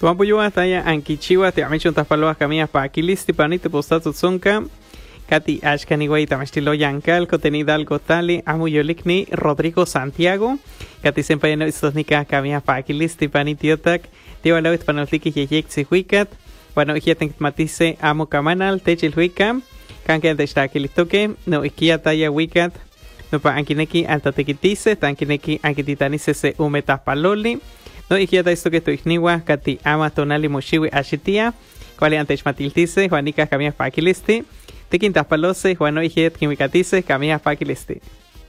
Tuampuyo taya ankichiwa te amichon tapaloa camia pa aquilisti panite postatu zonka. Kati ashkaniway tamastilo yankal contenido algo tali amuyolikni Rodrigo Santiago. Kati sempayano istosnika camia pa aquilisti panitiotak. Tiwalawit panoltiki yeyek tsihuikat. Bueno, hiyaten matise amo kamanal techilhuika. Kanken techtakilistoke. No ikia taya wikat. No pa ankineki antatekitise. Tankineki ankititanise se umetapaloli. No ikiata esto que tu igniwa kati ama tonali moshiwi ashitia. Cuali antes matiltise, Juanica camia pakilisti. Tiquintas palose, Juano ikiet kimikatise, camia pakilisti.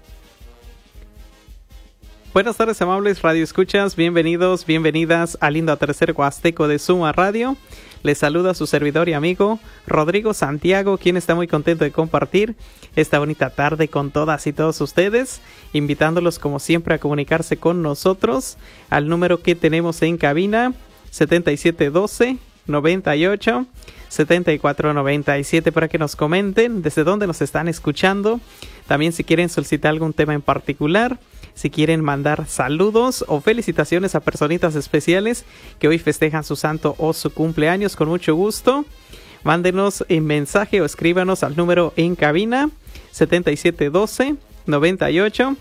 Buenas tardes, amables radio escuchas, bienvenidos, bienvenidas al lindo atardecer huasteco de Suma Radio. Les saluda su servidor y amigo Rodrigo Santiago, quien está muy contento de compartir esta bonita tarde con todas y todos ustedes, invitándolos como siempre a comunicarse con nosotros al número que tenemos en cabina 7712 98 7497 para que nos comenten desde dónde nos están escuchando. También si quieren solicitar algún tema en particular, si quieren mandar saludos o felicitaciones a personitas especiales que hoy festejan su santo o su cumpleaños, con mucho gusto, mándenos un mensaje o escríbanos al número en cabina 7712 98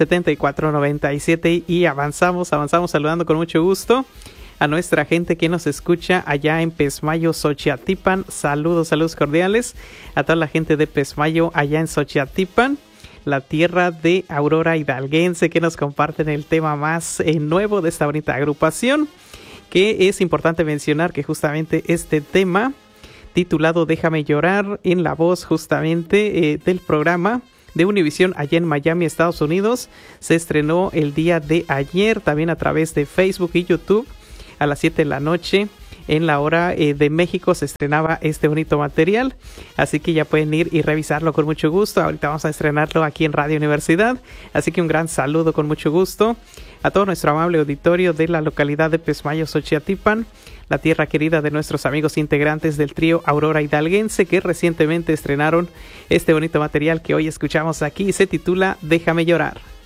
7497 y avanzamos saludando con mucho gusto a nuestra gente que nos escucha allá en Pesmayo, Xochiatipan. Saludos cordiales a toda la gente de Pesmayo allá en Xochiatipan, la tierra de Aurora Hidalguense, que nos comparten el tema más nuevo de esta bonita agrupación, que es importante mencionar que justamente este tema titulado Déjame Llorar, en la voz justamente del programa de Univisión allá en Miami, Estados Unidos, se estrenó el día de ayer, también a través de Facebook y YouTube. A las 7 de la noche, en la hora de México, se estrenaba este bonito material. Así que ya pueden ir y revisarlo con mucho gusto. Ahorita vamos a estrenarlo aquí en Radio Universidad. Así que un gran saludo con mucho gusto a todo nuestro amable auditorio de la localidad de Pesmayo, Xochiatipan, la tierra querida de nuestros amigos integrantes del trío Aurora Hidalguense, que recientemente estrenaron este bonito material que hoy escuchamos aquí y se titula Déjame Llorar.